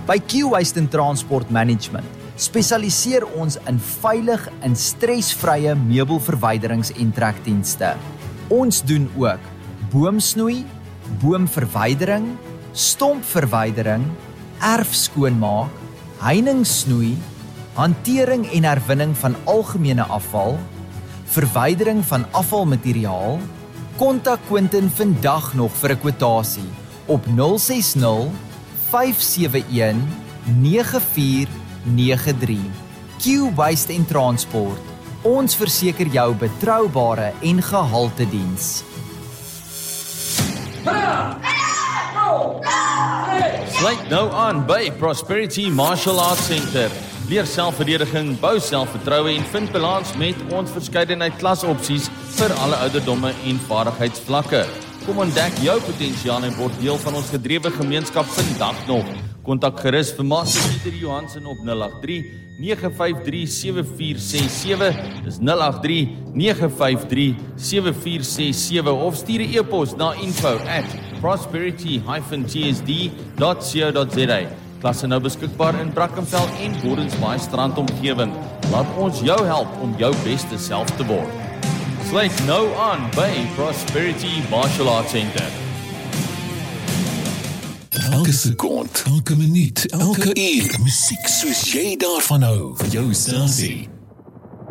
By Q-Waste and Transport Management spesialiseer ons in veilig en stresvrye meubelverwyderings- en trekdienste. Ons doen ook boomsnoei, boomverwydering, stompverwydering, erfskoonmaak, heiningssnoei, hantering en herwinning van algemene afval, verwydering van afvalmateriaal. Kontak Quentin vandag nog vir 'n kwotasie op 060 571 9493. Q-Waste en Transport. Ons verseker jou betroubare en gehalte diens. Sluit nou aan by Prosperity Martial Arts Center. Leer selfverdediging, bou selfvertroue en vind balans met ons verskeidenheid klasopsies vir alle ouderdomme en vaardigheidsvlakke. Kom ontdek jou potensiaal en word deel van ons gedrewe gemeenskap vandag nog. Kontak gerus vir Master Pieter Johansen op 083 953 7467. Dis 083 953 7467 of stuur 'n e-pos na info@prosperity-tsd.co.za. Klasse nou beskikbaar in Brackenfell en Gordons Bay Strand omgewing. Laat ons jou help om jou beste self te word. Sluit nou aan by Prosperity Martial Arts Center. Elke sekond, elke minuut, elke uur, musiek soos jy daarvan hou, vir jou stasie.